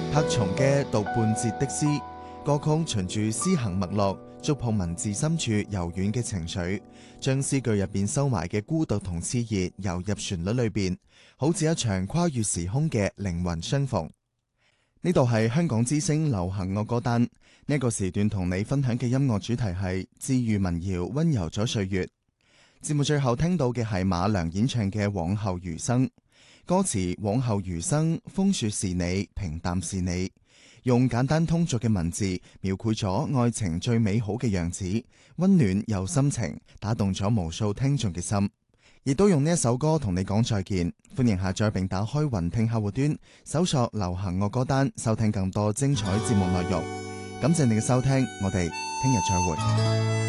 柏松嘅《讀半截的詩》歌曲，循住詩行脈絡，觸碰文字深處柔軟嘅情緒，將詩句入邊收埋嘅孤獨同熾熱游入旋律裏邊，好似一場跨越時空嘅靈魂相逢。呢度係香港之聲流行樂歌單，呢個時段同你分享嘅音樂主題係治癒民謠，溫柔咗歲月。節目最後聽到嘅係馬良演唱嘅《往後餘生》，歌詞往後餘生，風雪是你，平淡是你，用簡單通俗嘅文字描繪咗愛情最美好嘅樣子，溫暖又深情，打動咗無數聽眾嘅心。亦都用呢一首歌同你講再見，歡迎下載並打開雲聽客戶端，搜索流行樂歌單，收聽更多精彩節目內容。感謝你嘅收聽，我哋聽日再會。